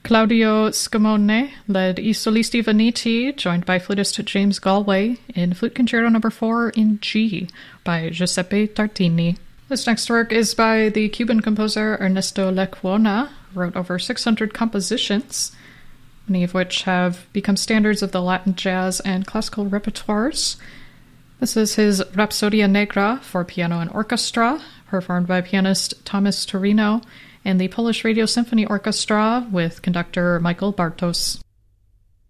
Claudio Scamone led I Solisti Veneti, joined by flutist James Galway, in Flute Concerto No. 4 in G by Giuseppe Tartini. This next work is by the Cuban composer Ernesto Lecuona, who wrote over 600 compositions, many of which have become standards of the Latin jazz and classical repertoires. This is his Rapsodia Negra for piano and orchestra, performed by pianist Thomas Torino and the Polish Radio Symphony Orchestra with conductor Michael Bartos.